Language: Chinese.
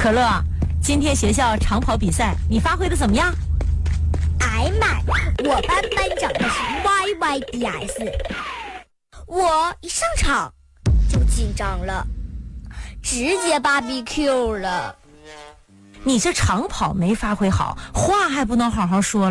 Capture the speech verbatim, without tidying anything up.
可乐，今天学校长跑比赛你发挥的怎么样？ 哎妈，我班班长的是 Y Y D S， 我一上场就紧张了，直接 B B Q 了。 你这长跑没发挥好，话还不能好好说了。